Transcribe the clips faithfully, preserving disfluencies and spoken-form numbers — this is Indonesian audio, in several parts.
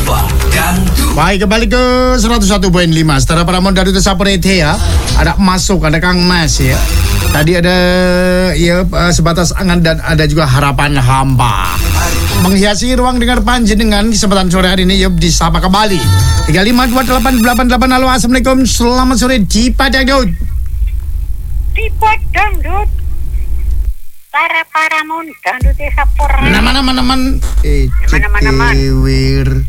Apa Dangdut. Baik, kembali ke seratus satu koma lima Setara Paramount dari Saporete ya. Ada masuk, ada Kang Mas ya. Tadi ada ya sebatas angan dan ada juga harapan hamba. Menghiasi ruang dengar panjenengan kesempatan sore hari ini yuk disapa kembali. tiga lima dua delapan delapan delapan. Halo, assalamualaikum. Selamat sore di Padangdut. Di Padangdut. Para Paramount Dangdut Saporete. Nama-nama-nama eh Nama-nama-nama. wir.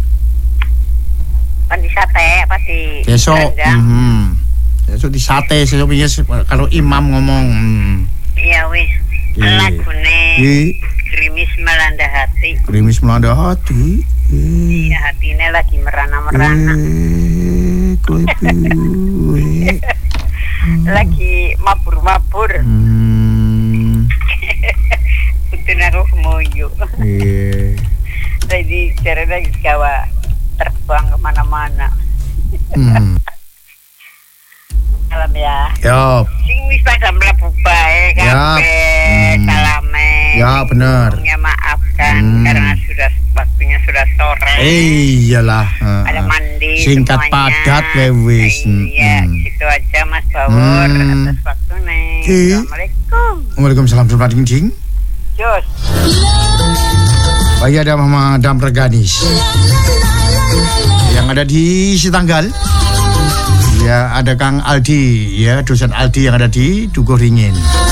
Pan di sate apa di Besok. Mhm. Besok di sate, besok biasa kalau imam ngomong. Hmm. Iya wis. Iya. Lagune Iya. Gerimis melanda hati. Gerimis melanda hati. Iya, hatinya lagi merana-merana. Eh, kowe piye? Lagi mabur-mabur. Hmm. Betul aku kemoyo. Iya. Jadi cara lagi gawa terbang kemana-mana. Hmm. Salam ya. Yup. Sing wis pada mlebu bae Ya. kabeh. Hmm. Salame. Ya, bener. Sebelumnya maafkan Hmm. karena sudah waktunya sudah sore. Iyalah. Ada mandi Singkat semuanya. padat wewis. Iya, Hmm. gitu aja Mas Bawur Hmm. atas waktunya. Oke. Assalamualaikum. Waalaikumsalam warahmatullahi wabarakatuh. Jos. Baik, ada Mama Dam Reganis yang ada di Sitanggal. Ya, ada Kang Aldi, ya, dosen Aldi yang ada di Dukuh Ringin.